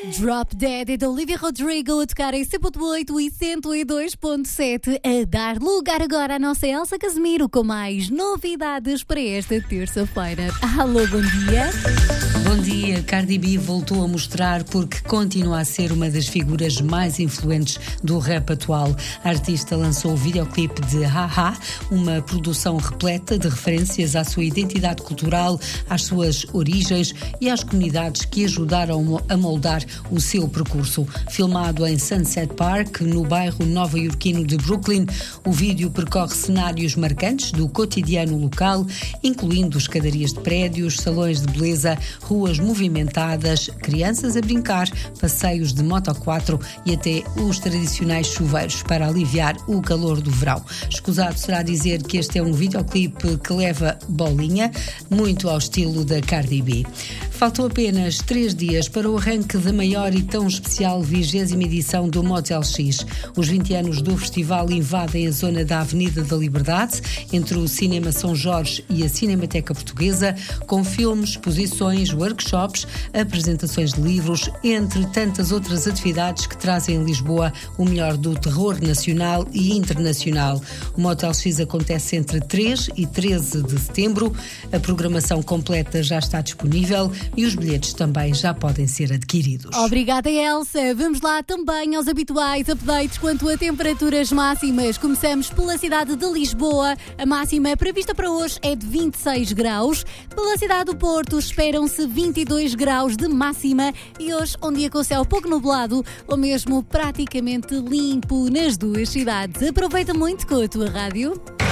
Drop Dead de Olivia Rodrigo a tocar em 100.8 e 102.7, a dar lugar agora à nossa Elsa Casemiro com mais novidades para esta terça-feira. Alô, bom dia. Bom dia. Cardi B voltou a mostrar porque continua a ser uma das figuras mais influentes do rap atual. A artista lançou o videoclipe de Haha, uma produção repleta de referências à sua identidade cultural, às suas origens e às comunidades que ajudaram a moldar o seu percurso. Filmado em Sunset Park, no bairro nova-iorquino de Brooklyn, o vídeo percorre cenários marcantes do cotidiano local, incluindo escadarias de prédios, salões de beleza, ruas movimentadas, crianças a brincar, passeios de moto4 e até os tradicionais chuveiros para aliviar o calor do verão. Escusado será dizer que este é um videoclipe que leva bolinha, muito ao estilo da Cardi B. Faltam apenas 3 dias para o arranque da maior e tão especial 20ª edição do Motel X. Os 20 anos do festival invadem a zona da Avenida da Liberdade, entre o Cinema São Jorge e a Cinemateca Portuguesa, com filmes, exposições, workshops, apresentações de livros, entre tantas outras atividades que trazem em Lisboa o melhor do terror nacional e internacional. O Motel X acontece entre 3 e 13 de setembro. A programação completa já está disponível e os bilhetes também já podem ser adquiridos. Obrigada, Elsa. Vamos lá também aos habituais updates quanto a temperaturas máximas. Começamos pela cidade de Lisboa. A máxima prevista para hoje é de 26 graus. Pela cidade do Porto esperam-se 22 graus de máxima e hoje um dia com o céu pouco nublado ou mesmo praticamente limpo nas duas cidades. Aproveita muito com a tua rádio.